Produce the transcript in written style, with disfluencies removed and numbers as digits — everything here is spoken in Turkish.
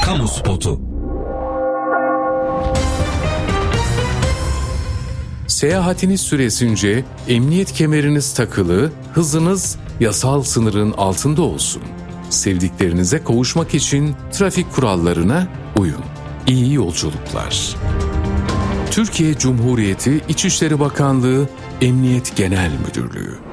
Kamu spotu. Seyahatiniz süresince emniyet kemeriniz takılı, hızınız yasal sınırın altında olsun. Sevdiklerinize kavuşmak için trafik kurallarına uyun. İyi yolculuklar. Türkiye Cumhuriyeti İçişleri Bakanlığı Emniyet Genel Müdürlüğü.